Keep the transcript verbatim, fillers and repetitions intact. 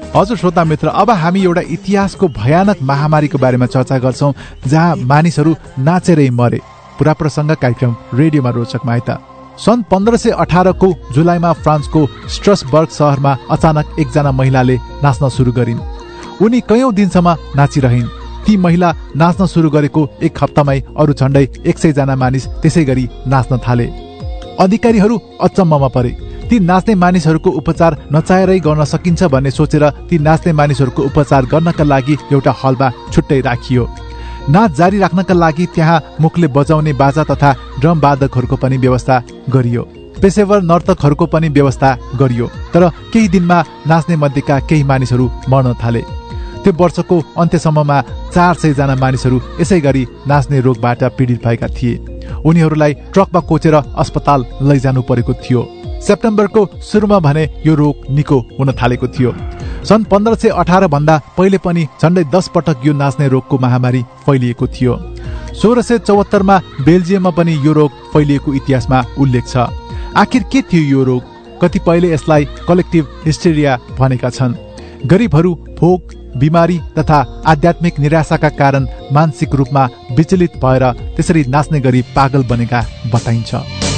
हजुर श्रोता मित्र, अब हामी एउटा इतिहासको भयानक महामारीको बारेमा चर्चा गर्छौं जहाँ मानिसहरू नाचेरै मरे। पुरा प्रसङ्ग कार्यक्रम रेडियोमा रोचक माइत। सन् पन्ध्र सय अठारको जुलाईमा फ्रान्सको स्ट्रसबर्ग सहरमा अचानक एकजना महिलाले नाच्न सुरु गरिन्। उनी कैयौं दिनसम्म नाचिरहिन्। ती महिला नाच्न सुरु गरेको एक हप्तामै अरू झण्डै एक सय जना मानिस त्यसै गरी नाच्न थाले। अधिकारीहरू अचम्ममा परे। ती नाच्ने मानिसहरूको उपचार नचाहेरै गर्न सकिन्छ भन्ने सोचेर ती नाच्ने मानिसहरूको उपचार गर्नका लागि एउटा हलमा छुट्टै राखियो। नाच जारी राख्नका लागि त्यहाँ मुखले बजाउने बाजा तथा ड्रम वादकहरूको पनि व्यवस्था गरियो। पेशेवर नर्तकहरूको पनि व्यवस्था गरियो। तर केही दिनमा नाच्ने मध्येका केही मानिसहरू मर्न थाले। त्यो वर्षको अन्त्यसम्ममा चार सय जना मानिसहरू यसै गरी नाच्ने रोगबाट पीडित भएका थिए। उनीहरूलाई ट्रकमा कोचेर अस्पताल लैजानु परेको थियो। सेप्टेम्बरको सुरुमा भने यो रोग निको हुन थालेको थियो। सन् पन्ध्र सय अठार भन्दा पहिले पनि झण्डै दस पटक यो नाच्ने रोगको महामारी फैलिएको थियो। सोह्र सय चौहत्तरमा बेल्जियममा पनि यो रोग फैलिएको इतिहासमा उल्लेख छ। आखिर के थियो यो रोग? कतिपयले यसलाई कलेक्टिभ हिस्टेरिया भनेका छन्। गरिबहरू भोक, बिमारी तथा आध्यात्मिक निराशाका कारण मानसिक रूपमा विचलित भएर त्यसरी नाच्ने गरी पागल बनेका बताइन्छ।